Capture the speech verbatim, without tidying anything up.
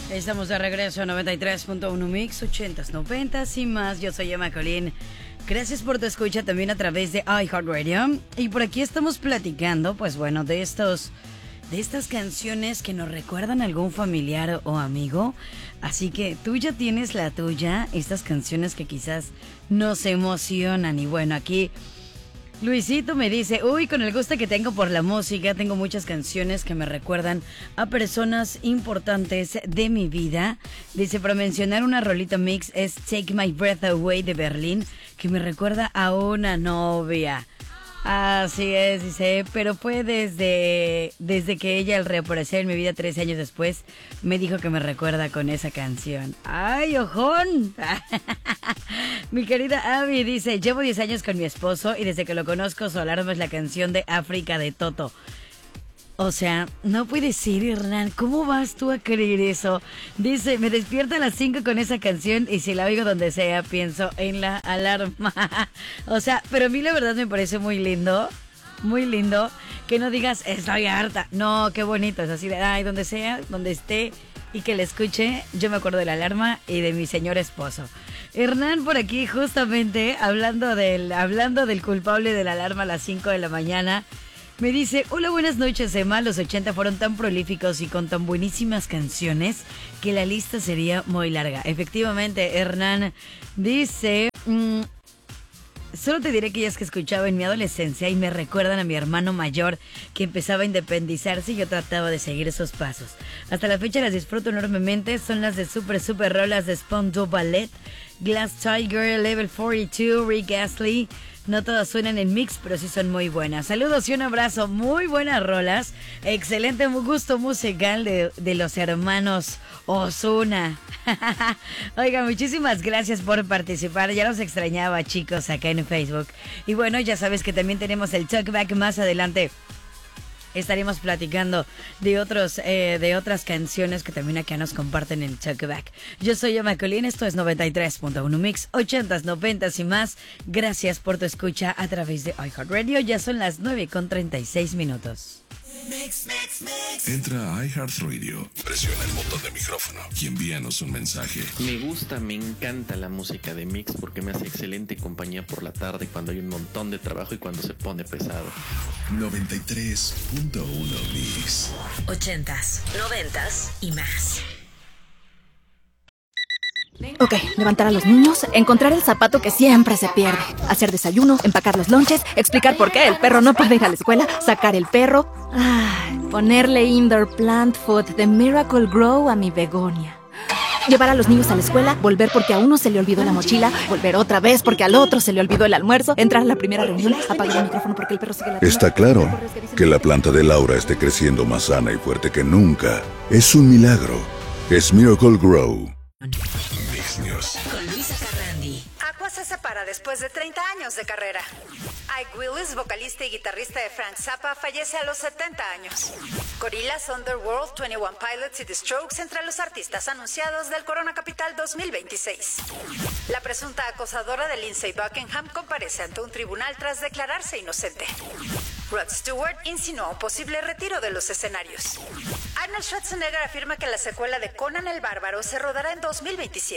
Estamos de regreso a noventa y tres punto uno Mix, ochentas, noventas y más. Yo soy Emma Colín. Gracias por tu escucha también a través de iHeartRadio. Y por aquí estamos platicando, pues bueno, de estos, de estas canciones que nos recuerdan a algún familiar o amigo. Así que tú ya tienes la tuya, estas canciones que quizás nos emocionan. Y bueno, aquí Luisito me dice, uy, con el gusto que tengo por la música, tengo muchas canciones que me recuerdan a personas importantes de mi vida. Dice, para mencionar una rolita mix es Take My Breath Away de Berlín, que me recuerda a una novia. Así es, dice, pero fue desde, desde que ella al reaparecer en mi vida trece años después me dijo que me recuerda con esa canción. ¡Ay, ojón! Mi querida Abby dice, llevo diez años con mi esposo y desde que lo conozco su alarma es la canción de África de Toto. O sea, no puedes ser, Hernán. ¿Cómo vas tú a creer eso? Dice, me despierto a las cinco con esa canción y si la oigo donde sea, pienso en la alarma. O sea, pero a mí la verdad me parece muy lindo, muy lindo, que no digas, estoy harta. No, qué bonito, es así de, ay, donde sea, donde esté y que la escuche, yo me acuerdo de la alarma y de mi señor esposo. Hernán por aquí justamente, hablando del, hablando del culpable de la alarma a las cinco de la mañana, me dice, hola, buenas noches, Emma. Los ochenta fueron tan prolíficos y con tan buenísimas canciones que la lista sería muy larga. Efectivamente, Hernán dice, mmm, solo te diré que ellas que escuchaba en mi adolescencia y me recuerdan a mi hermano mayor que empezaba a independizarse y yo trataba de seguir esos pasos. Hasta la fecha las disfruto enormemente. Son las de super, super rolas de Spandau Ballet, Glass Tiger, Level cuarenta y dos, Rick Astley. No todas suenan en mix, pero sí son muy buenas. Saludos y un abrazo. Muy buenas rolas. Excelente gusto musical de, de los hermanos Ozuna. Oiga, muchísimas gracias por participar. Ya los extrañaba, chicos, acá en Facebook. Y bueno, ya sabes que también tenemos el Talkback más adelante. Estaremos platicando de otros eh, de otras canciones que también acá nos comparten en el Talkback. Yo soy Emma Colín, esto es noventa y tres punto uno Mix, ochentas, noventas y más. Gracias por tu escucha a través de iHeartRadio. Ya son las nueve con treinta y seis minutos. Mix, mix, mix. Entra a iHeartRadio, presiona el botón de micrófono y envíanos un mensaje. Me gusta, me encanta la música de Mix porque me hace excelente compañía por la tarde cuando hay un montón de trabajo y cuando se pone pesado. noventa y tres punto uno Mix. Ochentas, noventas y más. Ok, levantar a los niños, encontrar el zapato que siempre se pierde, hacer desayuno, empacar los lonches, explicar por qué el perro no puede ir a la escuela, sacar el perro, ay, ponerle indoor plant food de Miracle Grow a mi begonia. Llevar a los niños a la escuela, volver porque a uno se le olvidó la mochila, volver otra vez porque al otro se le olvidó el almuerzo, entrar a la primera reunión, apagar el micrófono porque el perro sigue la tienda. Está claro que la planta de Laura esté creciendo más sana y fuerte que nunca. Es un milagro. Es Miracle Grow. Mix News. Con Luisa Carrandi. Aqua se separa después de treinta años de carrera. Ike Willis, vocalista y guitarrista de Frank Zappa, fallece a los setenta años. Gorillaz, Underworld, veintiuno Pilots y The Strokes entre los artistas anunciados del Corona Capital dos mil veintiséis. La presunta acosadora de Lindsay Buckingham comparece ante un tribunal tras declararse inocente. Rod Stewart insinuó un posible retiro de los escenarios. Arnold Schwarzenegger afirma que la secuela de Conan el Bárbaro se rodará en dos mil veintisiete.